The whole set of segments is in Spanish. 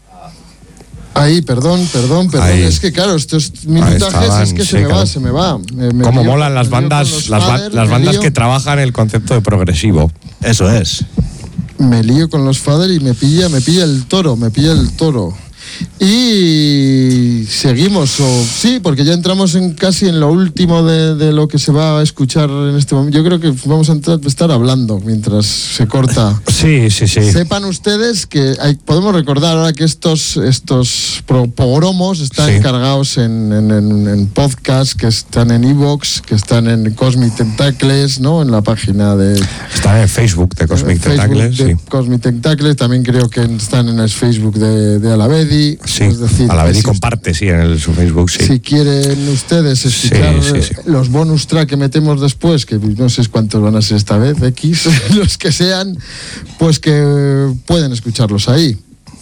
Ahí, perdón. Ahí. Es que claro, estos minutajes es que se me va. Cómo molan las bandas, las bandas que trabajan el concepto de progresivo. Eso es. Me lío con los Fader y me pilla el toro. Y seguimos, sí, porque ya entramos casi en lo último de lo que se va a escuchar en este momento. Yo creo que vamos a estar hablando mientras se corta. Sí. Sepan ustedes que podemos recordar ahora que estos pogromos están cargados en podcast, que están en iVoox, que están en Cosmic Tentacles, ¿no? En la página de... Están en Facebook de Cosmic Tentacles, sí. Cosmic Tentacles, también creo que están en el Facebook de Alavedi. Sí, es decir, Alavedi comparte, sí, en su Facebook, sí. Si quieren ustedes escuchar los bonus track que metemos después, que no sé cuántos van a ser esta vez, X, los que sean, pues que pueden escucharlos ahí.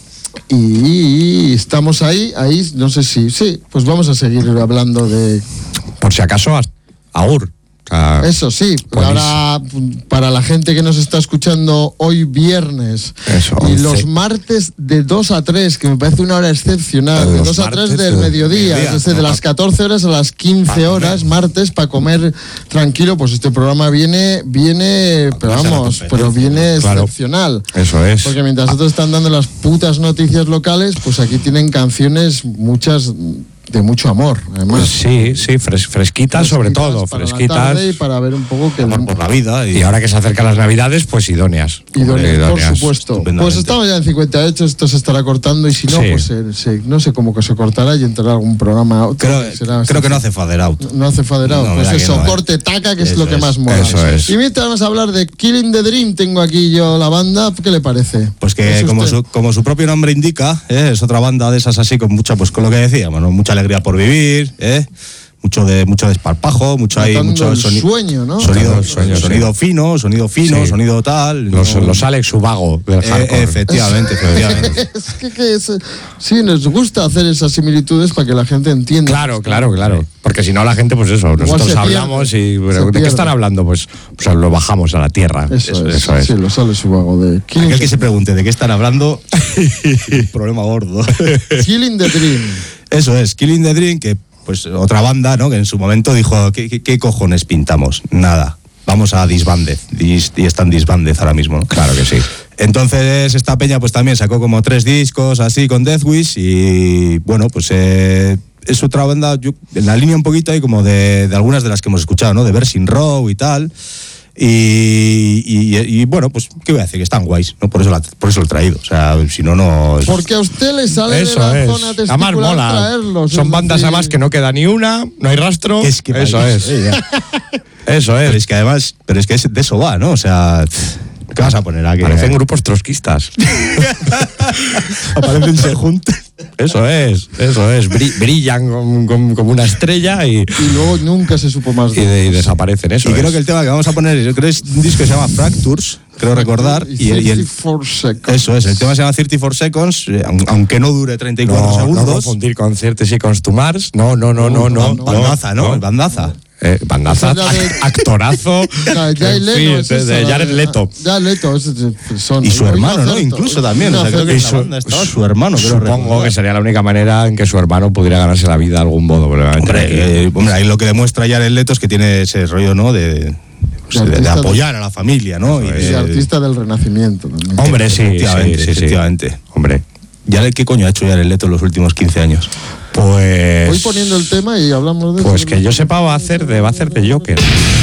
Y estamos ahí, no sé si... Sí, pues vamos a seguir hablando de... Por si acaso, Agur. Eso sí, ahora para la gente que nos está escuchando hoy viernes y los martes de 2 a 3, que me parece una hora excepcional, de 2 a 3 del mediodía, desde de las 14 horas a las 15 horas, martes, para comer tranquilo, pues este programa viene, pero viene excepcional. Eso es. Porque mientras nosotros están dando las putas noticias locales, pues aquí tienen canciones, muchas... de mucho amor, además. Sí, fresquitas sobre todo, fresquitas. Y para ver un poco que amor por la vida. Y ahora que se acercan las Navidades, pues idóneas. Por supuesto. Pues estamos ya en 58, esto se estará cortando y si no, pues no sé cómo que se cortará y entrará algún programa. Creo que no hace fader out. No hace fader out, pues eso, corte taca, que es lo que más mola. Eso es. Y mientras vamos a hablar de Killing the Dream, tengo aquí yo la banda, ¿qué le parece? Pues que como su propio nombre indica, es otra banda de esas así con mucha, pues con lo que decíamos, ¿no? Mucha alegría por vivir, mucho desparpajo, mucho sueño, ¿no? Sonido fino, sonido tal. Los Alex Ubago del hardcore. Efectivamente. Sí, nos gusta hacer esas similitudes para que la gente entienda. Claro. Porque si no la gente, pues eso, nosotros hablamos y ¿de qué están hablando? Pues lo bajamos a la tierra. Eso es. Sí, los Alex Ubago de Aquel que se pregunte de qué están hablando, un problema gordo. Killing the Dream. Eso es, Killing the Dream, que pues otra banda, ¿no? Que en su momento dijo, ¿qué cojones pintamos? Nada, vamos a disbanded, y están disbanded ahora mismo, ¿no? Claro que sí. Entonces esta peña pues también sacó como 3 discos así con Deathwish y bueno, pues es otra banda, yo, en la línea un poquito ahí como de algunas de las que hemos escuchado, ¿no? De Versing Row y tal. Y bueno, pues ¿qué voy a decir? Que están guays, ¿no? Por eso lo he traído. O sea, si no... Porque a usted le sale eso de la zona testicular además mola. Traerlos. Son bandas además que no queda ni una, no hay rastro. Es que eso es. Eso es. Pero es que de eso va, ¿no? O sea... ¿Qué vas a poner aquí? Parecen grupos trotskistas. Aparecen, se juntan. Eso es. Brillan como una estrella y luego nunca se supo más de y desaparecen. Eso. Y creo que el tema que vamos a poner, yo creo que es un disco que se llama Fractures, creo recordar. Y 34 Seconds. Eso es, el tema se llama 34 Seconds, aunque no dure 34 segundos. No confundir con 30 Seconds to Mars. No. Bandaza, ¿no? Bandaza. Bandaza, actorazo de Jared Leto. Y su hermano, ¿no? Incluso también. O sea, creo que en la banda estaba su hermano. Supongo que sería la única manera en que su hermano pudiera ganarse la vida de algún modo. Hombre, ahí lo que demuestra Jared Leto es que tiene ese rollo, ¿no? De apoyar a la familia, ¿no? Y artista del Renacimiento también. Hombre, sí, efectivamente. Hombre. ¿Qué coño ha hecho Jared Leto en los últimos 15 años? Pues... Voy poniendo el tema y hablamos de eso. Pues que yo sepa va a hacer de Joker.